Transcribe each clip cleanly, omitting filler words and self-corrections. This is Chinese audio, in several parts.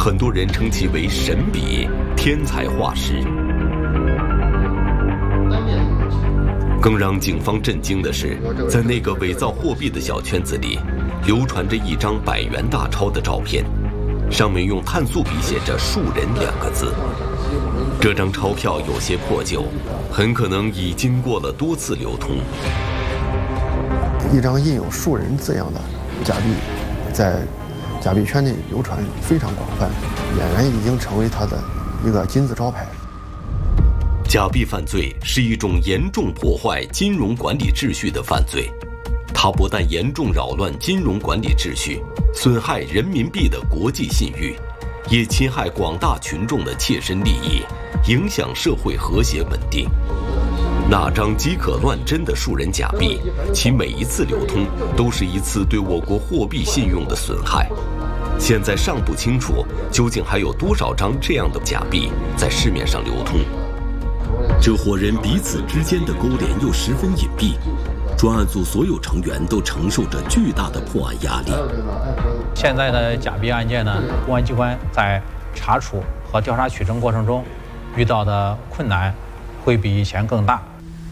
很多人称其为神笔、天才画师。更让警方震惊的是，在那个伪造货币的小圈子里，流传着一张100元大钞的照片，上面用碳素笔写着“树人”2个字。这张钞票有些破旧，很可能已经过了多次流通。 一张印有“树人”字样的假币，在假币圈内流传非常广泛，俨然已经成为他的一个金字招牌。 假币犯罪是一种严重破坏金融管理秩序的犯罪，它不但严重扰乱金融管理秩序，损害人民币的国际信誉，也侵害广大群众的切身利益，影响社会和谐稳定。那张饥渴乱真的树人假币，其每一次流通都是一次对我国货币信用的损害。现在尚不清楚究竟还有多少张这样的假币在市面上流通。这伙人彼此之间的勾连又十分隐蔽，专案组所有成员都承受着巨大的破案压力。 现在的假币案件呢，公安机关在查处和调查取证过程中遇到的困难会比以前更大。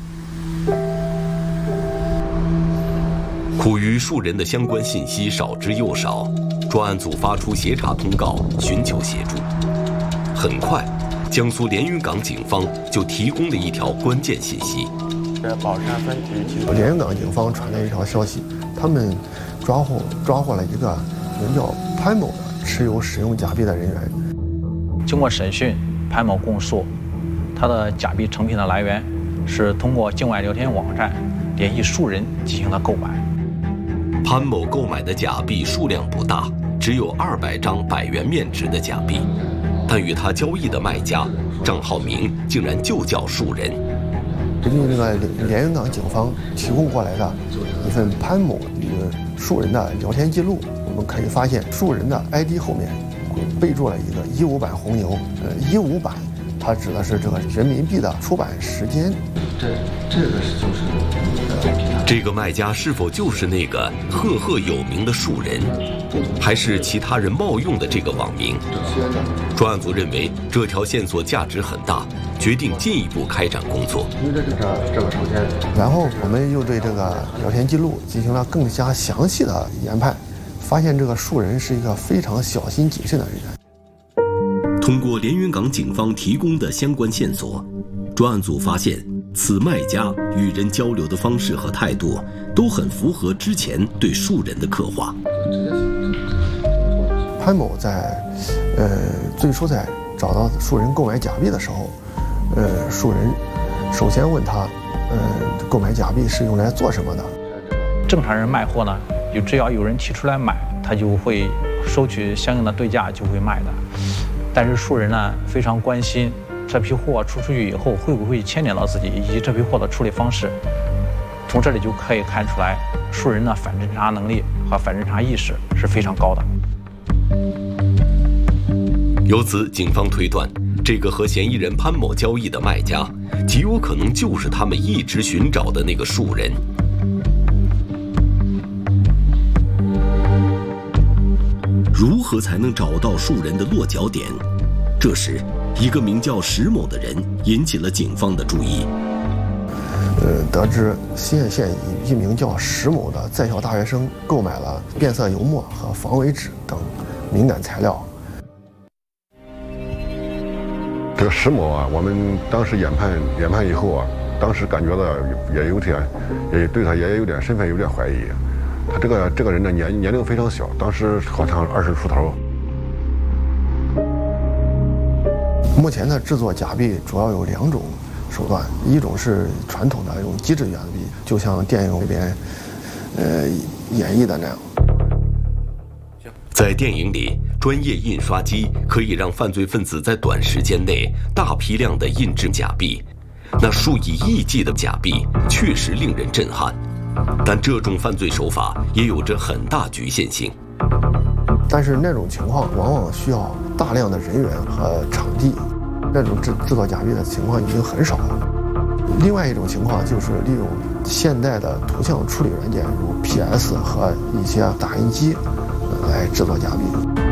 苦于树人的相关信息少之又少，专案组发出协查通告，寻求协助。很快，江苏连云港警方就提供了一条关键信息。 宝山分局连云港警方传来一条消息，他们抓获了一个名叫潘某的持有使用假币的人员。 经过审讯，潘某供述，他的假币成品的来源是通过境外聊天网站联系树人进行的购买。 潘某购买的假币数量不大，只有200张100元面值的假币，但与他交易的卖家账号名竟然就叫树人。 根据这个连云港警方提供过来的一份潘某与树人的聊天记录，我们可以发现树人的 ID 后面备注了一个15版红牛，15版它指的是这个人民币的出版时间。 这个卖家是否就是那个赫赫有名的树人，还是其他人冒用的这个网名？专案组认为这条线索价值很大，决定进一步开展工作。 然后我们又对这个聊天记录进行了更加详细的研判，发现这个树人是一个非常小心谨慎的人员。 通过连云港警方提供的相关线索，专案组发现此卖家与人交流的方式和态度都很符合之前对树人的刻画。 潘某在最初在找到树人购买假币的时候，树人首先问他，购买假币是用来做什么的？ 正常人卖货呢，只要有人提出来买，他就会收取相应的对价，就会卖的。但是树人呢，非常关心这批货出去以后会不会牵连到自己，以及这批货的处理方式。从这里就可以看出来，树人的反侦查能力和反侦查意识是非常高的。 由此，警方推断，这个和嫌疑人潘某交易的卖家，极有可能就是他们一直寻找的那个树人。如何才能找到树人的落脚点？这时，一个名叫石某的人引起了警方的注意。 得知西安县一名叫石某的在校大学生购买了变色油墨和防伪纸等敏感材料。 这个石某啊，我们当时研判以后啊，当时感觉到也对他也有点身份有点怀疑。他这个人的年龄非常小，当时好像20出头。 目前的制作假币主要有2种手段，一种是传统的用机制假币，就像电影里边演绎的那样。 在电影里，专业印刷机可以让犯罪分子在短时间内大批量地印制假币，那数以亿计的假币确实令人震撼。但这种犯罪手法也有着很大局限性。 但是那种情况往往需要大量的人员和场地，那种制作假币的情况已经很少了。另外一种情况就是利用现代的图像处理软件，如 PS 和一些打印机来制作假币。